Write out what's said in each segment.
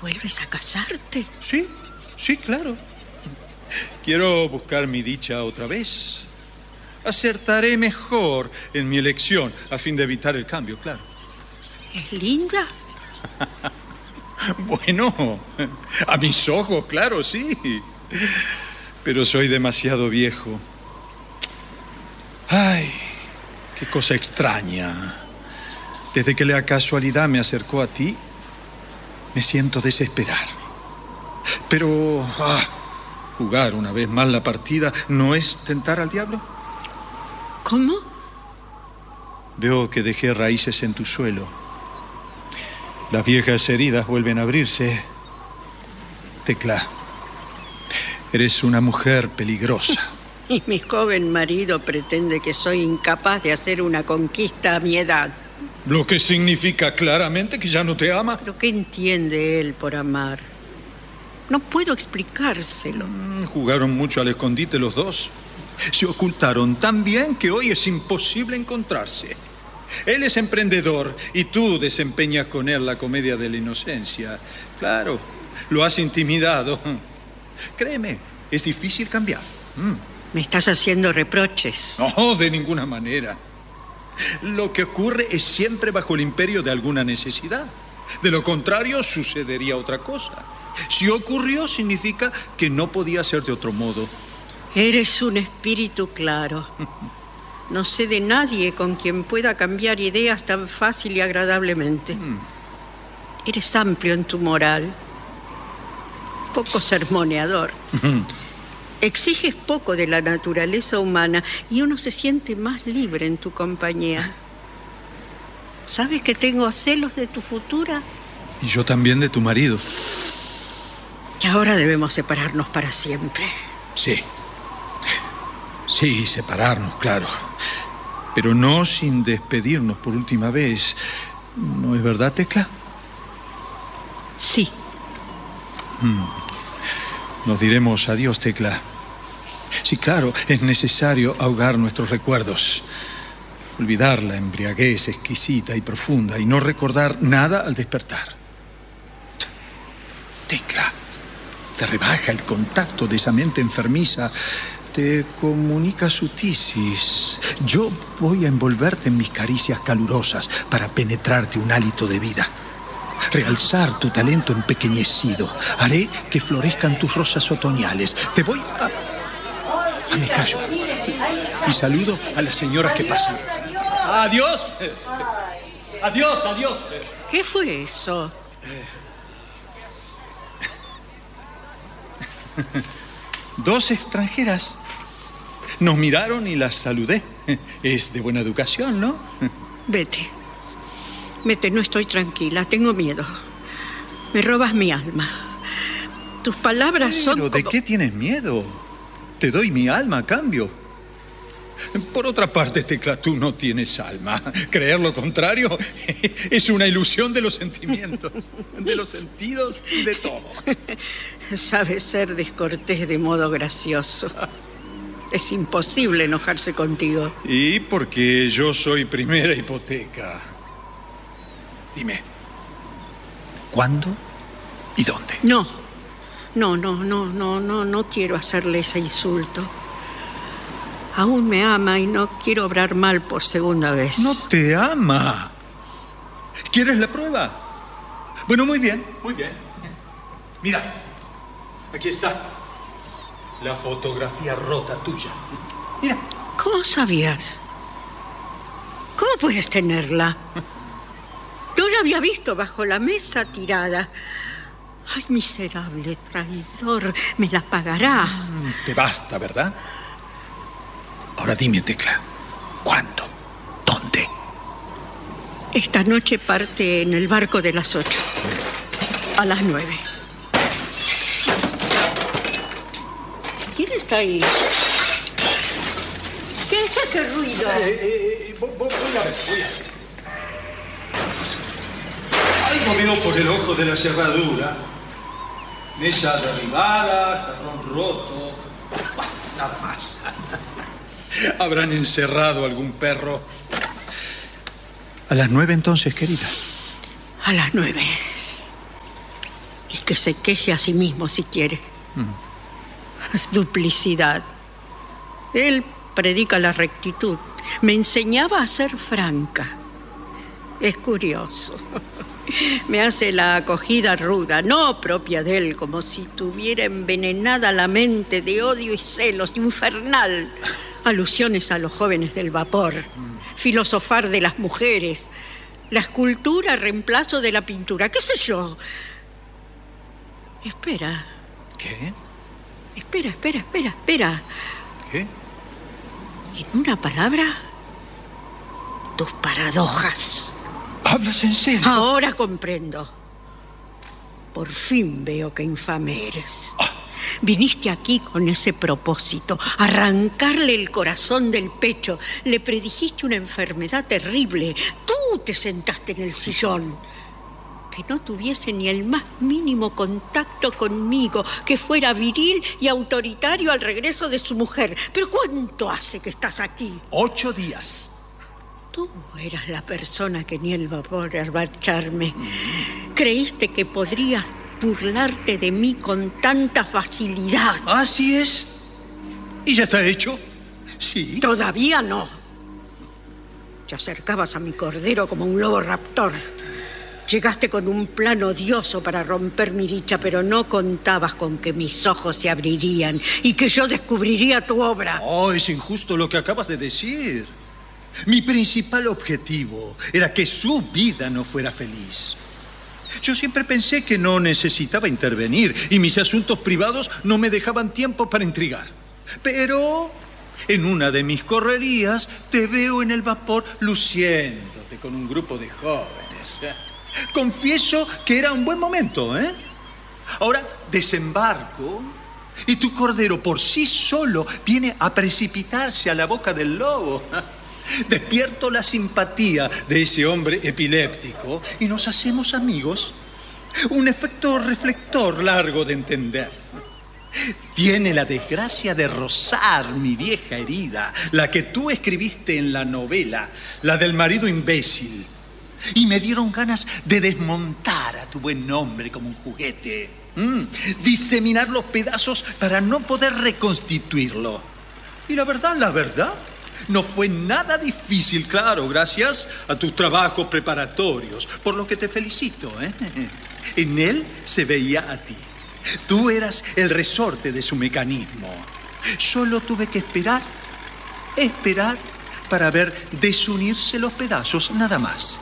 ¿Vuelves a casarte? Sí, sí, claro. Quiero buscar mi dicha otra vez. Acertaré mejor en mi elección a fin de evitar el cambio, claro. ¿Es linda? Bueno, a mis ojos, claro, sí. Pero soy demasiado viejo. Ay, qué cosa extraña. Desde que la casualidad me acercó a ti, me siento desesperar. Pero, jugar una vez más la partida, ¿no es tentar al diablo? ¿Cómo? Veo que dejé raíces en tu suelo. Las viejas heridas vuelven a abrirse. Tecla, eres una mujer peligrosa. Y mi joven marido pretende que soy incapaz de hacer una conquista a mi edad. Lo que significa claramente que ya no te ama. ¿Pero qué entiende él por amar? No puedo explicárselo. Jugaron mucho al escondite los dos. Se ocultaron tan bien que hoy es imposible encontrarse. Él es emprendedor y tú desempeñas con él la comedia de la inocencia. Claro, lo has intimidado. Créeme, es difícil cambiar. ¿Me estás haciendo reproches? No, de ninguna manera. Lo que ocurre es siempre bajo el imperio de alguna necesidad. De lo contrario, sucedería otra cosa. Si ocurrió, significa que no podía ser de otro modo. Eres un espíritu claro. No sé de nadie con quien pueda cambiar ideas tan fácil y agradablemente. Eres amplio en tu moral. Poco sermoneador. Exiges poco de la naturaleza humana y uno se siente más libre en tu compañía. ¿Sabes que tengo celos de tu futura? Y yo también de tu marido. Y ahora debemos separarnos para siempre. Sí. Sí, separarnos, claro. Pero no sin despedirnos por última vez. ¿No es verdad, Tecla? Sí. Nos diremos adiós, Tecla. Sí, claro, es necesario ahogar nuestros recuerdos. Olvidar la embriaguez exquisita y profunda y no recordar nada al despertar. Tecla, te rebaja el contacto de esa mente enfermiza. Te comunica su tisis. Yo voy a envolverte en mis caricias calurosas para penetrarte un hálito de vida. Realzar tu talento empequeñecido. Haré que florezcan tus rosas otoñales. Te voy a mi callo. Y saludo a las señoras que pasan. ¡Adiós! ¡Adiós, adiós! ¿Qué fue eso? Dos extranjeras. Nos miraron y las saludé. Es de buena educación, ¿no? Vete. Vete, no estoy tranquila, tengo miedo. Me robas mi alma. Tus palabras son como... ¿De qué tienes miedo? Te doy mi alma a cambio. Por otra parte, Tecla, tú no tienes alma. Creer lo contrario es una ilusión de los sentimientos, de los sentidos y de todo. Sabes ser descortés de modo gracioso. Es imposible enojarse contigo. Y porque yo soy primera hipoteca. Dime, ¿cuándo y dónde? No quiero hacerle ese insulto. Aún me ama y no quiero obrar mal por segunda vez. No te ama. ¿Quieres la prueba? Bueno, muy bien, muy bien. Mira, aquí está la fotografía rota tuya. Mira. ¿Cómo sabías? ¿Cómo puedes tenerla? No la había visto bajo la mesa tirada. Ay, miserable traidor, me la pagará. Te basta, ¿verdad? Ahora dime, Tecla, ¿cuándo? ¿Dónde? Esta noche parte en el barco de las 8. A las 9. ¿Quién está ahí? ¿Qué es ese ruido? Voy a ver. Algo veo por el ojo de la cerradura. Mesa derribada, jarrón roto. Nada más. Habrán encerrado algún perro. A las 9 entonces, querida. A las 9. Y que se queje a sí mismo si quiere. Duplicidad. Él predica la rectitud. Me enseñaba a ser franca. Es curioso. Me hace la acogida ruda, no propia de él, como si tuviera envenenada la mente de odio y celos, infernal. Alusiones a los jóvenes del vapor, filosofar de las mujeres, la escultura, reemplazo de la pintura, qué sé yo. Espera. ¿Qué? Espera. ¿Qué? En una palabra, tus paradojas. ¿Hablas en serio? Ahora comprendo. Por fin veo qué infame eres. Viniste aquí con ese propósito, arrancarle el corazón del pecho. Le predijiste una enfermedad terrible. Tú te sentaste en el sillón. Que no tuviese ni el más mínimo contacto conmigo, que fuera viril y autoritario al regreso de su mujer. ¿Pero cuánto hace que estás aquí? 8 días. Tú eras la persona que ni el vapor iba a echarme. Creíste que podrías burlarte de mí con tanta facilidad. Así es. ¿Y ya está hecho? Sí. Todavía no. Te acercabas a mi cordero como un lobo raptor. Llegaste con un plan odioso para romper mi dicha, pero no contabas con que mis ojos se abrirían y que yo descubriría tu obra. Oh, es injusto lo que acabas de decir. Mi principal objetivo era que su vida no fuera feliz. Yo siempre pensé que no necesitaba intervenir y mis asuntos privados no me dejaban tiempo para intrigar. Pero en una de mis correrías te veo en el vapor luciéndote con un grupo de jóvenes. Confieso que era un buen momento, ¿eh? Ahora desembarco y tu cordero por sí solo viene a precipitarse a la boca del lobo. Despierto la simpatía de ese hombre epiléptico y nos hacemos amigos. Un efecto reflector largo de entender. Tiene la desgracia de rozar mi vieja herida, la que tú escribiste en la novela, la del marido imbécil. Y me dieron ganas de desmontar a tu buen hombre como un juguete. Diseminar los pedazos para no poder reconstituirlo. Y la verdad, no fue nada difícil, claro, gracias a tus trabajos preparatorios, por lo que te felicito, ¿eh? En él se veía a ti. Tú eras el resorte de su mecanismo. Solo tuve que esperar para ver desunirse los pedazos, nada más.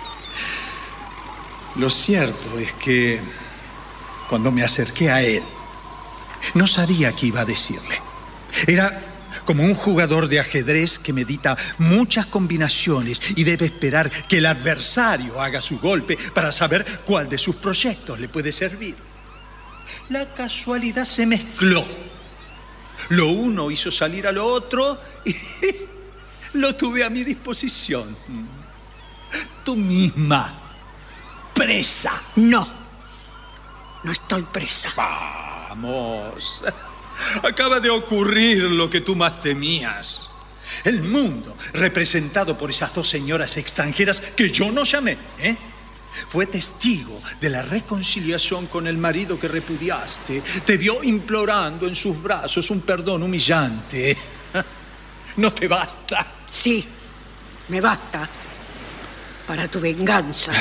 Lo cierto es que cuando me acerqué a él, no sabía qué iba a decirle. Era como un jugador de ajedrez que medita muchas combinaciones y debe esperar que el adversario haga su golpe para saber cuál de sus proyectos le puede servir. La casualidad se mezcló. Lo uno hizo salir a lo otro y lo tuve a mi disposición. Tú misma, presa. No estoy presa. Vamos. Acaba de ocurrir lo que tú más temías. El mundo, representado por esas 2 señoras extranjeras que yo no llamé, fue testigo de la reconciliación con el marido que repudiaste. Te vio implorando en sus brazos un perdón humillante. ¿No te basta? Sí, me basta para tu venganza.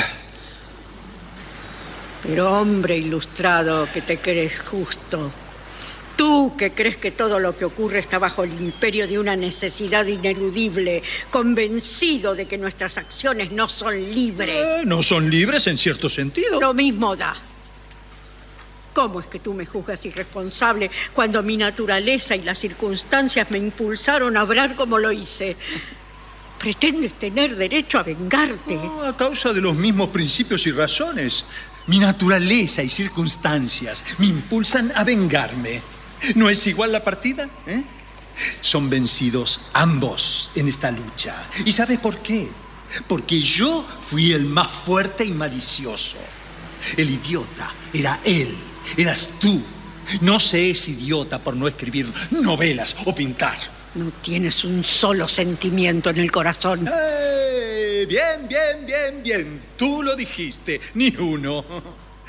Pero hombre ilustrado que te crees justo, tú que crees que todo lo que ocurre está bajo el imperio de una necesidad ineludible, convencido de que nuestras acciones no son libres. No son libres en cierto sentido. Lo mismo da. ¿Cómo es que tú me juzgas irresponsable cuando mi naturaleza y las circunstancias me impulsaron a obrar como lo hice? ¿Pretendes tener derecho a vengarte? No, a causa de los mismos principios y razones. Mi naturaleza y circunstancias me impulsan a vengarme. ¿No es igual la partida? Son vencidos ambos en esta lucha. ¿Y sabes por qué? Porque yo fui el más fuerte y malicioso. El idiota era él, eras tú. No se es idiota por no escribir novelas o pintar. No tienes un solo sentimiento en el corazón. Bien. Tú lo dijiste, ni uno.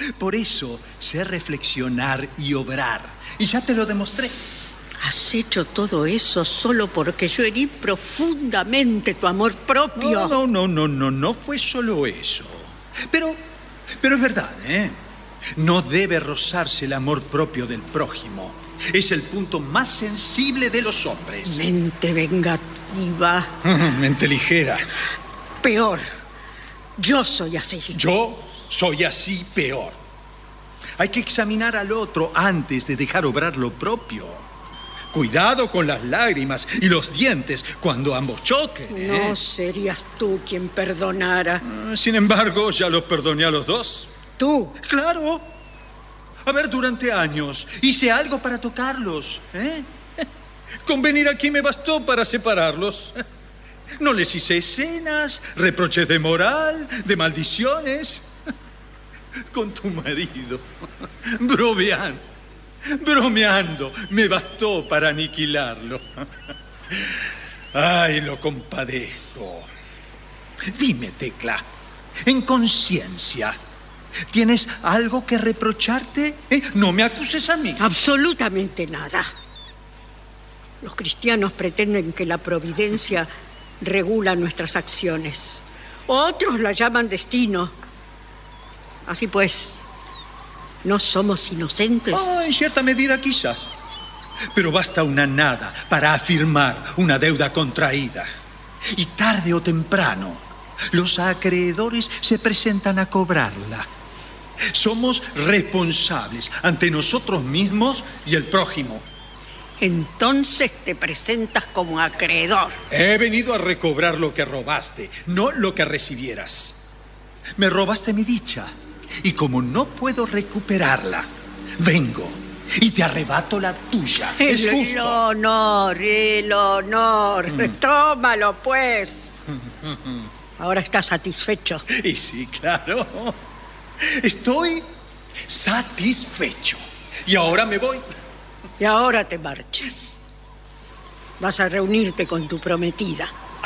Por eso sé reflexionar y obrar. Y ya te lo demostré. ¿Has hecho todo eso solo porque yo herí profundamente tu amor propio? No fue solo eso. Pero es verdad, ¿eh? No debe rozarse el amor propio del prójimo. Es el punto más sensible de los hombres. Mente vengativa. Mente ligera. Peor. Yo soy así. Yo soy así peor. Hay que examinar al otro antes de dejar obrar lo propio. Cuidado con las lágrimas y los dientes cuando ambos choquen, ¿eh? No serías tú quien perdonara. Sin embargo, ya los perdoné a los dos. ¿Tú? Claro. A ver, durante años hice algo para tocarlos, ¿eh? Con venir aquí me bastó para separarlos. No les hice escenas, reproches de moral, de maldiciones. Con tu marido, bromeando, me bastó para aniquilarlo. Ay, lo compadezco. Dime, Tecla, en conciencia, ¿tienes algo que reprocharte? No me acuses a mí. Absolutamente nada. Los cristianos pretenden que la providencia regula nuestras acciones. Otros la llaman destino. Así pues, ¿no somos inocentes? En cierta medida quizás. Pero basta una nada para afirmar una deuda contraída. Y tarde o temprano, los acreedores se presentan a cobrarla. Somos responsables ante nosotros mismos y el prójimo. Entonces te presentas como acreedor. He venido a recobrar lo que robaste, no lo que recibieras. Me robaste mi dicha. Y como no puedo recuperarla, vengo y te arrebato la tuya. Es justo. El honor. Tómalo, pues. Ahora estás satisfecho. Y sí, claro. Estoy satisfecho. Y ahora me voy. Y ahora te marchas. Vas a reunirte con tu prometida.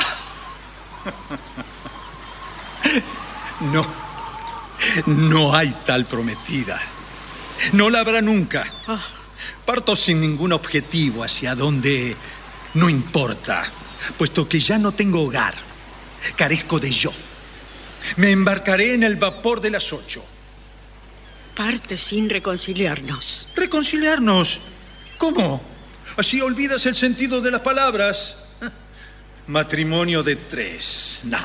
No hay tal prometida. No la habrá nunca. Parto sin ningún objetivo hacia donde no importa, puesto que ya no tengo hogar. Carezco de yo. Me embarcaré en el vapor de las 8. Parte sin reconciliarnos. ¿Reconciliarnos? ¿Cómo? ¿Así olvidas el sentido de las palabras? Matrimonio de 3. No.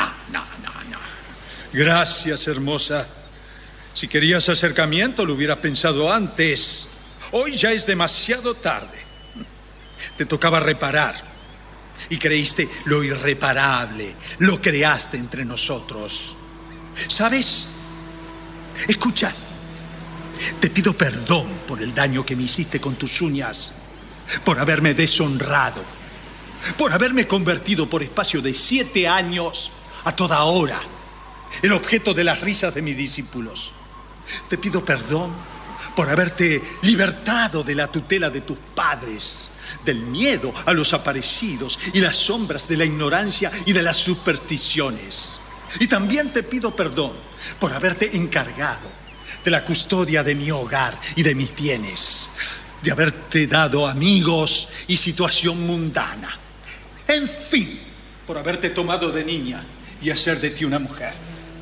Gracias, hermosa. Si querías acercamiento, lo hubieras pensado antes. Hoy ya es demasiado tarde. Te tocaba reparar. Y creíste lo irreparable. Lo creaste entre nosotros. ¿Sabes? Escucha. Te pido perdón por el daño que me hiciste con tus uñas. Por haberme deshonrado. Por haberme convertido por espacio de 7 años a toda hora el objeto de las risas de mis discípulos. Te pido perdón por haberte libertado de la tutela de tus padres, del miedo a los aparecidos y las sombras de la ignorancia y de las supersticiones. Y también te pido perdón por haberte encargado de la custodia de mi hogar y de mis bienes, de haberte dado amigos y situación mundana. En fin, por haberte tomado de niña y hacer de ti una mujer.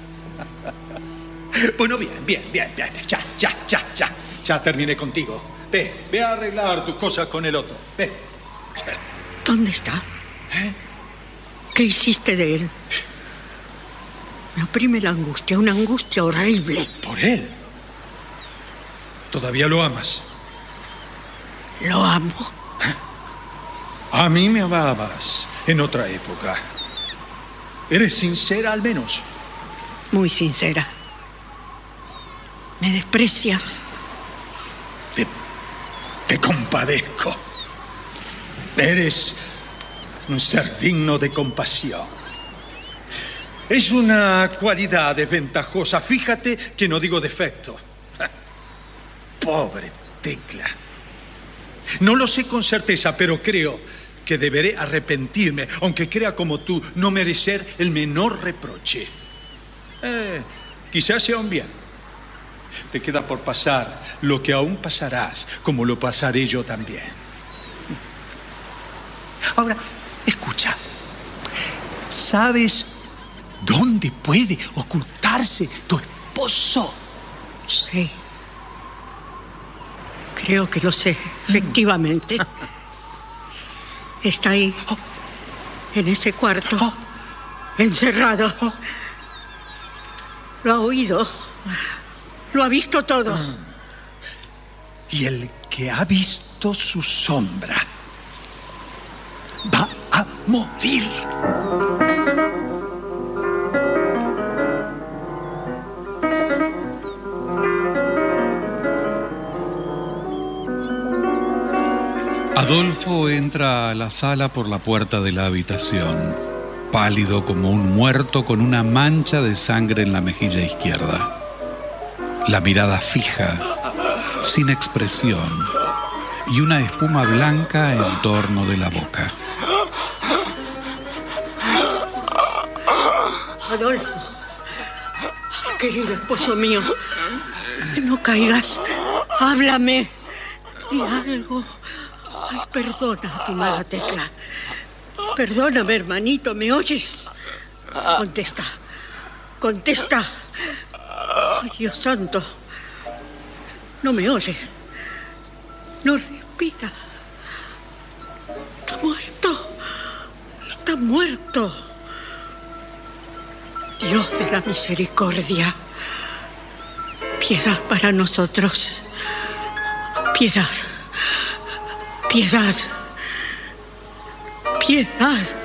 Bueno, bien. Ya terminé contigo. Ve a arreglar tus cosas con el otro. Ve. ¿Dónde está? ¿Qué hiciste de él? Me oprime la angustia, una angustia horrible. ¿Por él? ¿Todavía lo amas? Lo amo. A mí me amabas en otra época. ¿Eres sincera al menos? Muy sincera. ¿Me desprecias? Te compadezco. Eres un ser digno de compasión. Es una cualidad desventajosa. Fíjate que no digo defecto. Pobre Tecla. No lo sé con certeza, pero creo que deberé arrepentirme, aunque crea como tú no merecer el menor reproche. Quizás sea un bien. Te queda por pasar lo que aún pasarás, como lo pasaré yo también. Ahora, escucha. ¿Sabes dónde puede ocultarse tu esposo? Sí. Creo que lo sé, efectivamente. Está ahí, en ese cuarto, encerrado. Lo ha oído. Lo ha visto todo. Y el que ha visto su sombra va a morir. Adolfo entra a la sala por la puerta de la habitación, pálido como un muerto con una mancha de sangre en la mejilla izquierda. La mirada fija, sin expresión, y una espuma blanca en torno de la boca. Adolfo, querido esposo mío, no caigas, háblame, di algo. Ay, perdona, estimada Tecla. Perdóname, hermanito, ¿me oyes? Contesta, contesta. Ay, Dios santo, no me oye, no respira. Está muerto, está muerto. Dios de la misericordia, piedad para nosotros, piedad. Piedad, piedad.